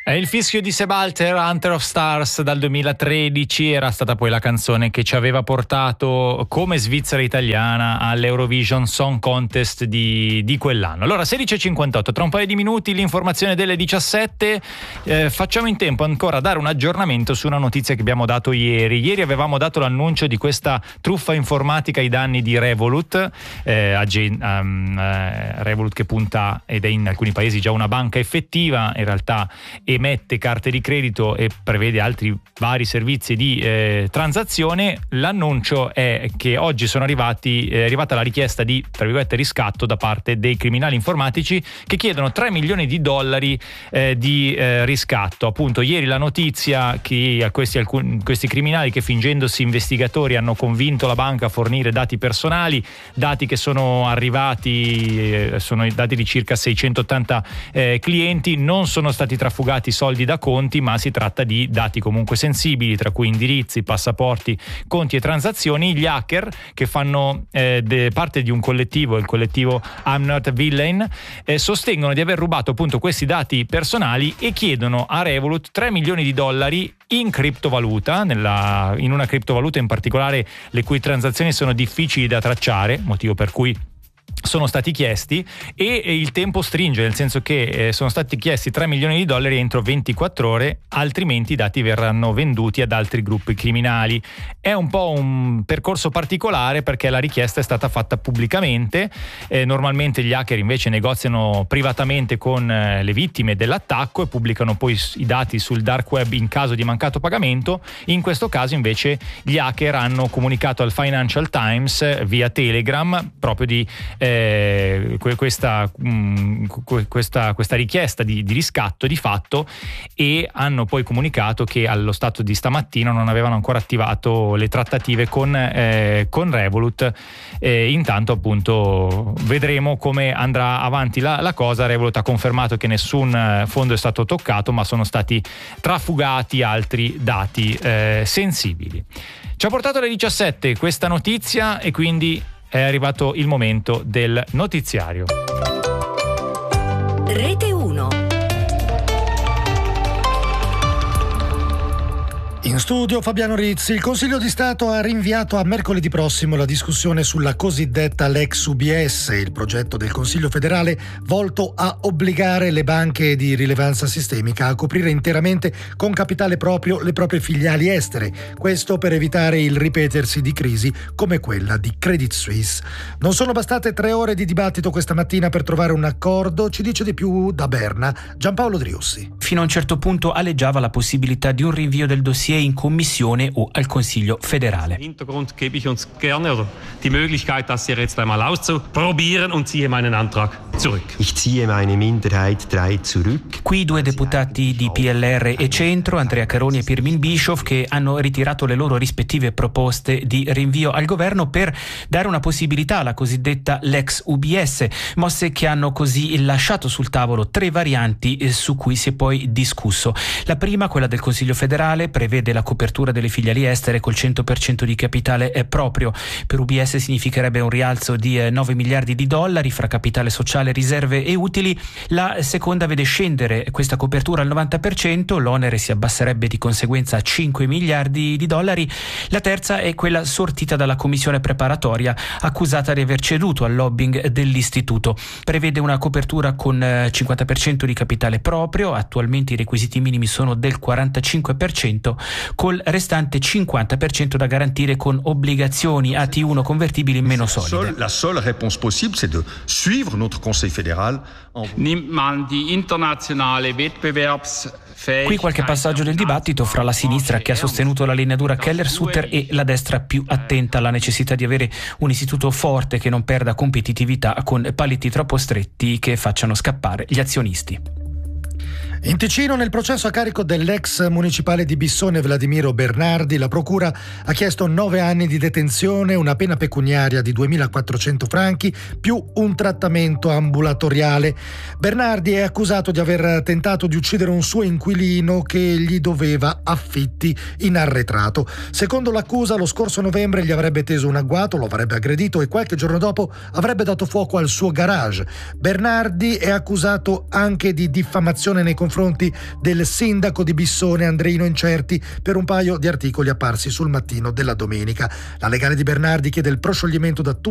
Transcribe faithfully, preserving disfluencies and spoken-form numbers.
È il fischio di Sebalter, Hunter of Stars, dal duemilatredici, era stata poi la canzone che ci aveva portato come Svizzera italiana all'Eurovision Song Contest di, di quell'anno. Allora, sedici e cinquantotto, tra un paio di minuti l'informazione delle diciassette, eh, facciamo in tempo ancora a dare un aggiornamento su una notizia che abbiamo dato ieri. Ieri avevamo dato l'annuncio di questa truffa informatica ai danni di Revolut, eh, agen- um, eh, Revolut che punta, ed è in alcuni paesi già una banca effettiva, in realtà emette carte di credito e prevede altri vari servizi di eh, transazione. L'annuncio è che oggi sono arrivati è arrivata la richiesta di, tra virgolette, riscatto da parte dei criminali informatici che chiedono tre milioni di dollari eh, di eh, riscatto. Appunto, ieri la notizia che a questi, alcuni, questi criminali che fingendosi investigatori hanno convinto la banca a fornire dati personali, dati che sono arrivati, eh, sono i dati di circa seicentottanta eh, clienti, non sono stati trafugati soldi da conti, ma si tratta di dati comunque sensibili, tra cui indirizzi, passaporti, conti e transazioni. Gli hacker, che fanno eh, de, parte di un collettivo, il collettivo I'm Not a Villain, eh, sostengono di aver rubato appunto questi dati personali e chiedono a Revolut tre milioni di dollari in criptovaluta, nella, in una criptovaluta in particolare le cui transazioni sono difficili da tracciare, motivo per cui sono stati chiesti, e il tempo stringe, nel senso che eh, sono stati chiesti tre milioni di dollari entro ventiquattro ore, altrimenti i dati verranno venduti ad altri gruppi criminali. È un po' un percorso particolare perché la richiesta è stata fatta pubblicamente. Eh, normalmente gli hacker invece negoziano privatamente con eh, le vittime dell'attacco e pubblicano poi i dati sul dark web in caso di mancato pagamento. In questo caso invece gli hacker hanno comunicato al Financial Times eh, via Telegram proprio di eh, Eh, questa, mh, questa, questa richiesta di, di riscatto di fatto, e hanno poi comunicato che allo stato di stamattina non avevano ancora attivato le trattative con, eh, con Revolut. Eh, intanto appunto vedremo come andrà avanti la, la cosa. Revolut ha confermato che nessun fondo è stato toccato, ma sono stati trafugati altri dati eh, sensibili. Ci ha portato alle diciassette questa notizia e quindi è arrivato il momento del notiziario. Rete uno. In studio Fabiano Rizzi. Il Consiglio di Stato ha rinviato a mercoledì prossimo la discussione sulla cosiddetta Lex U B S, il progetto del Consiglio federale volto a obbligare le banche di rilevanza sistemica a coprire interamente con capitale proprio le proprie filiali estere. Questo per evitare il ripetersi di crisi come quella di Credit Suisse. Non sono bastate tre ore di dibattito questa mattina per trovare un accordo. Ci dice di più da Berna Giampaolo Driussi. Fino a un certo punto aleggiava la possibilità di un rinvio del dossier in Commissione o al Consiglio federale. Im Hintergrund gebe ich uns gerne oder die Möglichkeit, das hier jetzt einmal auszuprobieren, und ziehe meinen Antrag zurück. Ich ziehe meine Minderheit drei zurück. Qui due deputati di P L R e Centro, Andrea Caroni e Pirmin Bischoff, che hanno ritirato le loro rispettive proposte di rinvio al governo per dare una possibilità alla cosiddetta Lex U B S, mosse che hanno così lasciato sul tavolo tre varianti su cui si è poi discusso. La prima, quella del Consiglio federale, prevede la copertura delle filiali estere col cento per cento di capitale proprio. Per U B S significherebbe un rialzo di nove miliardi di dollari fra capitale sociale, riserve e utili. La seconda vede scendere questa copertura al novanta per cento, l'onere si abbasserebbe di conseguenza a cinque miliardi di dollari. La terza è quella sortita dalla commissione preparatoria, accusata di aver ceduto al lobbying dell'istituto. Prevede una copertura con cinquanta per cento di capitale proprio, attualmente i requisiti minimi sono del quarantacinque per cento, col restante cinquanta per cento da garantire con obbligazioni A T uno convertibili meno solide. La seule réponse possible, c'est de suivre notre Conseil fédéral. Nimmt man die internationale Wettbewerbs Qui qualche passaggio del dibattito fra la sinistra, che ha sostenuto la linea dura Keller-Sutter, e la destra più attenta alla necessità di avere un istituto forte che non perda competitività con paletti troppo stretti che facciano scappare gli azionisti. In Ticino, nel processo a carico dell'ex municipale di Bissone Vladimiro Bernardi, la procura ha chiesto nove anni di detenzione, una pena pecuniaria di duemilaquattrocento franchi più un trattamento ambulatoriale. Bernardi è accusato di aver tentato di uccidere un suo inquilino che gli doveva affitti in arretrato. Secondo l'accusa, lo scorso novembre gli avrebbe teso un agguato, lo avrebbe aggredito e qualche giorno dopo avrebbe dato fuoco al suo garage. Bernardi è accusato anche di diffamazione nei confronti confronti del sindaco di Bissone Andreino Incerti per un paio di articoli apparsi sul Mattino della domenica. La legale di Bernardi chiede il proscioglimento da tutti